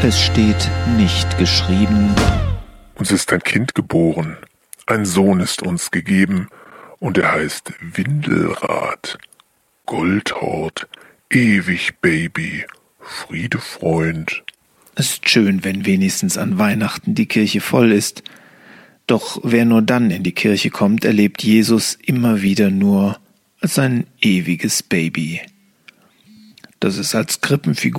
Es steht nicht geschrieben: Uns ist ein Kind geboren, ein Sohn ist uns gegeben, und er heißt Windelrad, Goldhort, ewig Baby, Friedefreund. Es ist schön, wenn wenigstens an Weihnachten die Kirche voll ist. Doch wer nur dann in die Kirche kommt, erlebt Jesus immer wieder nur als ein ewiges Baby, das es als Krippenfigur